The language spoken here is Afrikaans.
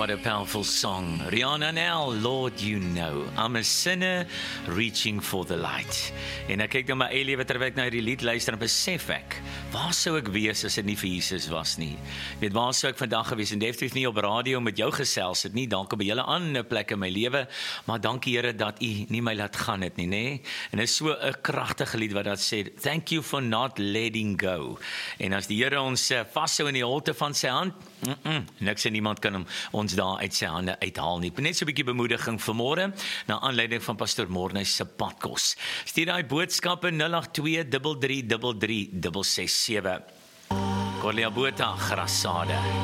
What a powerful song. Rihanna Nell, Lord you know, I'm a sinner reaching for the light. En ek kyk na my eie lewe terwyl ek na hierdie lied luister en besef ek, waar sou ek wees as dit nie vir Jesus was nie? Weet, waar sou ek vandag gewees? En definitief nie op radio met jou gesels het nie, dalk op 'n hele ander plek in my lewe, maar dankie Here dat U nie my laat gaan het nie, nê? En dit is so 'n kragtige lied wat dat sê, thank you for not letting go. En as die Here ons vashou in die holte van sy hand, niks en niemand kan ons daar uit sy hande uithaal nie. Net so 'n bietjie bemoediging vanmôre, na aanleiding van Pastoor Mornys se padkos. Stuur daai boodskappe 082333367. Corlia Botha, Grasade.